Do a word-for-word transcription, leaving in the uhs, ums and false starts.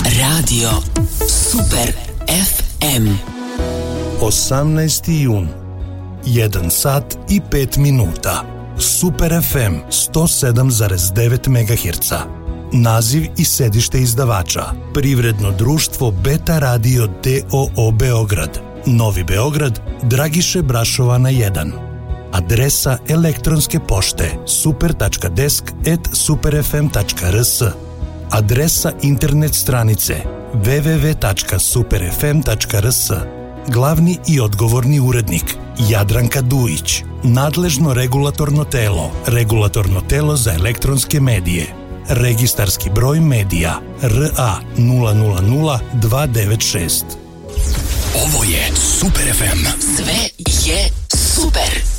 Radio Super ef em. osamnaesti jun, jedan sat i pet minuta. Super ef em sto sedam zarez devet megaherca. Naziv i sedište izdavača: Privredno društvo Beta Radio d o o Beograd, Novi Beograd, Dragiše Brašovana jedan. Adresa elektronske pošte super tačka desk at super ef em tačka r s. Adresa internet stranice w w w tačka super ef em tačka r s. Glavni i odgovorni urednik Jadranka Dujić. Nadležno regulatorno telo Regulatorno telo za elektronske medije. Registarski broj medija R A nula nula nula dva devet šest. Ovo je Super ef em. Sve je super.